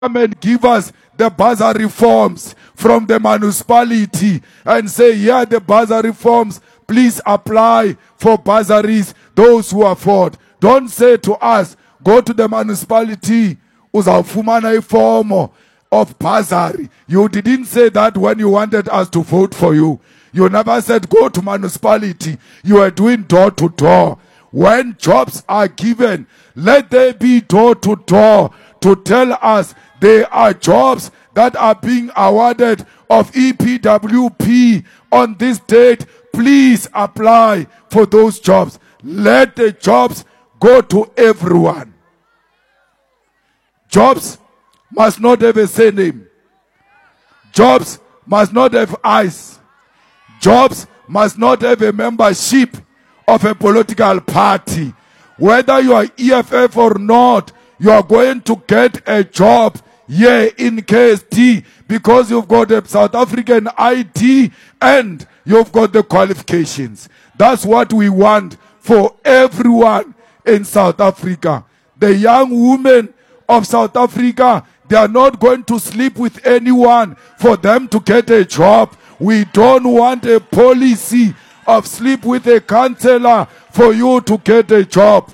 come and give us the bursary forms from the municipality and say, yeah, the bursary forms, please apply for bursaries, those who afford. Don't say to us, go to the municipality, uzawufumana iform of bursary. You didn't say that when you wanted us to vote for you. You never said go to municipality. You are doing door to door. When jobs are given, let there be door to door to tell us there are jobs that are being awarded of EPWP on this date. Please apply for those jobs. Let the jobs go to everyone. Jobs must not have a surname. Jobs must not have eyes. Jobs must not have a membership of a political party. Whether you are EFF or not, you are going to get a job here in KST because you've got a South African ID and you've got the qualifications. That's what we want for everyone in South Africa. The young women of South Africa, they are not going to sleep with anyone for them to get a job. We don't want a policy of sleep with a councillor for you to get a job.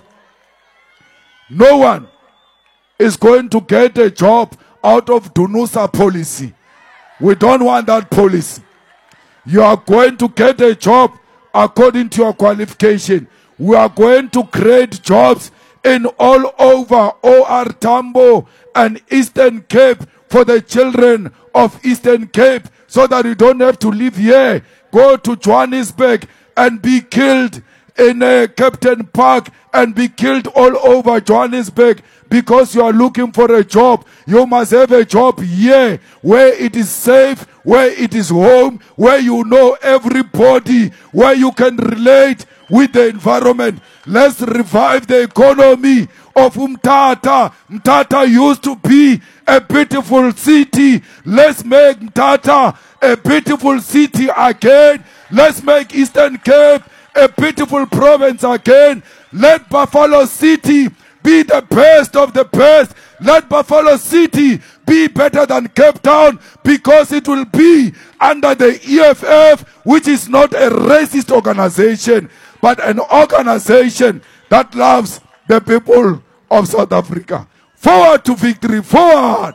No one is going to get a job out of Dunusa policy. We don't want that policy. You are going to get a job according to your qualification. We are going to create jobs in all over OR Tambo and Eastern Cape for the children of Eastern Cape so that you don't have to live here, go to Johannesburg and be killed in Captain Park and be killed all over Johannesburg because you are looking for a job. You must have a job here where it is safe, where it is home, where you know everybody, where you can relate with the environment. Let's revive the economy of Mtata. Mtata used to be a beautiful city. Let's make Mtata a beautiful city again. Let's make Eastern Cape a beautiful province again. Let Buffalo City be the best of the best. Let Buffalo City be better than Cape Town because it will be under the EFF, which is not a racist organization, but an organization that loves the people of South Africa. Forward to victory, forward!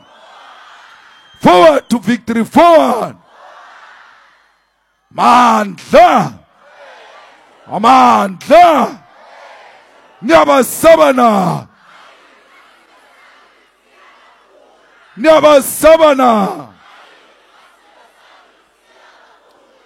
Forward to victory, forward! Mandla! Amandla! Nyabasabana! Nyabasabana!